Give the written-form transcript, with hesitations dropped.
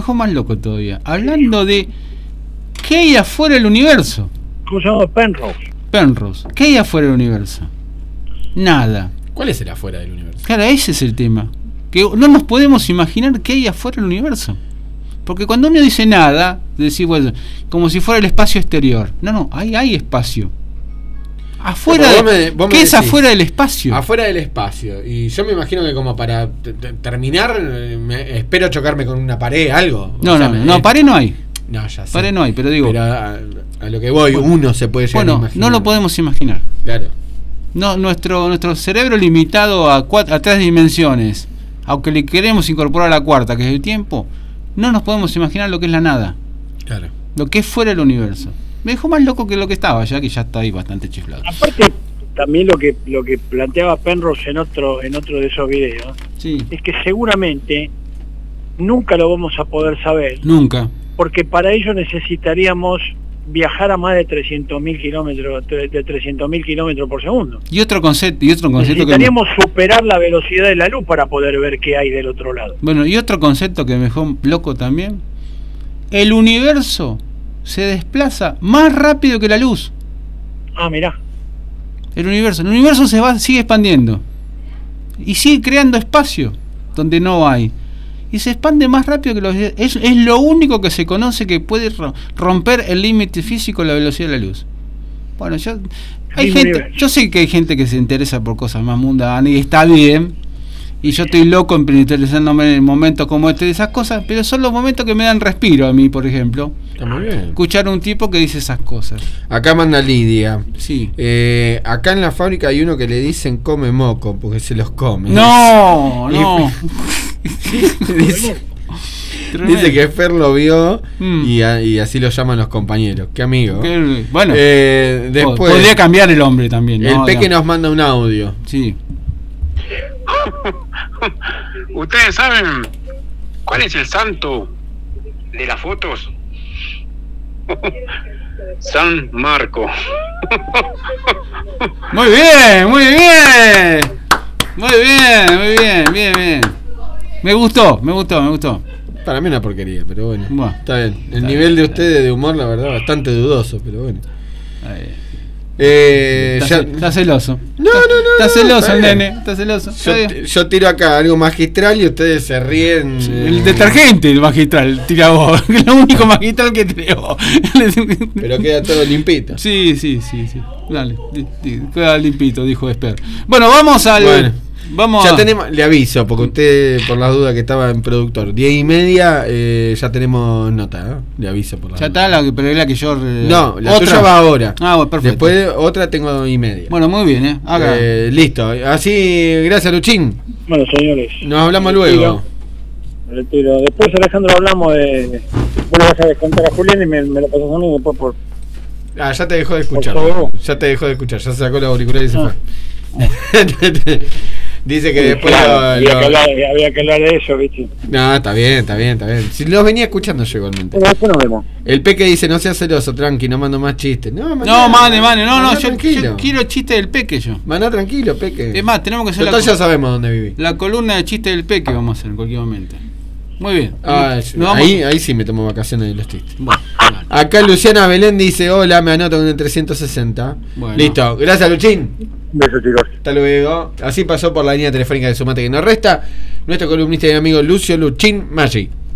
dejó más loco todavía. Hablando de ¿qué hay afuera del universo? ¿Cómo se llama? Penrose. ¿Qué hay afuera del universo? Nada. ¿Cuál es el afuera del universo? Claro, ese es el tema. Que no nos podemos imaginar qué hay afuera del universo. Porque cuando uno dice nada, decir, bueno, como si fuera el espacio exterior. No, hay espacio. Afuera ¿qué es afuera del espacio? Afuera del espacio. Y yo me imagino que como para terminar, espero chocarme con una pared, algo. No, pared no hay. No, ya sé. Pared no hay, pero digo... Pero a lo que voy, uno se puede llegar a imaginar. No lo podemos imaginar. Claro. No, nuestro cerebro limitado a 3 dimensiones, aunque le queremos incorporar la cuarta, que es el tiempo, no nos podemos imaginar lo que es la nada. Claro. Lo que es fuera del universo. Me dejó más loco que lo que estaba, ya que ya está ahí bastante chiflado. Aparte, también lo que planteaba Penrose en otro de esos videos, sí, es que seguramente nunca lo vamos a poder saber. Nunca. Porque para ello necesitaríamos viajar a más de 300.000 kilómetros por segundo. Y otro concepto necesitaríamos superar la velocidad de la luz para poder ver qué hay del otro lado. Bueno, y otro concepto que me dejó loco también: el universo se desplaza más rápido que la luz. Ah, mirá. El universo sigue expandiendo y sigue creando espacio donde no hay. Y se expande más rápido que los... Es lo único que se conoce que puede romper el límite físico de la velocidad de la luz. Bueno, yo sé que hay gente que se interesa por cosas más mundanas y está bien. Y yo estoy loco interesándome en momentos como este de esas cosas, pero son los momentos que me dan respiro a mí, por ejemplo. Está muy bien. Escuchar a un tipo que dice esas cosas. Acá manda Lidia. Sí. Acá en la fábrica hay uno que le dicen come moco porque se los come. No. Dice que Fer lo vio y así lo llaman los compañeros. Qué amigo. Bueno, después podría cambiar el hombre también, ¿no? El Peque nos manda un audio. Sí. ¿Ustedes saben cuál es el santo de las fotos? San Marco. Muy bien. Bien. Me gustó. Para mí una porquería, pero bueno. Está bien. El nivel de ustedes de humor, la verdad, bastante dudoso, pero bueno. Está celoso. No. Está celoso el nene. Está celoso. Yo tiro acá algo magistral y ustedes se ríen. El detergente, el magistral, tira vos. Lo único magistral que tiré vos. Pero queda todo limpito. Sí. Dale, queda limpito, dijo Esper. Bueno, vamos al... Ya tenemos, le aviso, porque usted, por las dudas que estaba en productor, 10:30, ya tenemos nota, le aviso por la ya duda. Está, pero es la que yo... No, la tuya va ahora. Bueno, perfecto. Después otra tengo 2:30. Bueno, muy bien, listo, así, gracias Luchín. Bueno, señores. Nos hablamos luego. Retiro. Después, Alejandro, hablamos de... Bueno, vas a descontar a Julián y me lo pasas a mí después por... Ya te dejó de escuchar. Ya se sacó la auricular y se fue. Dice que después había que hablar de eso, ¿viste? No, está bien. Si los venía escuchando yo igualmente. Pero después nos vemos. El Peque dice, no seas celoso, tranqui, no mando más chistes. Mane, yo quiero chistes del Peque yo. Maná tranquilo, Peque. Es más, tenemos que hacer ya sabemos dónde viví. La columna de chistes del Peque vamos a hacer en cualquier momento. Muy bien. Ahí sí me tomo vacaciones de los chistes. Bueno, acá Luciana Belén dice, hola, me anoto con el 360. Bueno. Listo, gracias Luchín. Besos, chicos. Hasta luego. Así pasó por la línea telefónica de Sumate que nos resta nuestro columnista y amigo Lucio Luchín Maggi.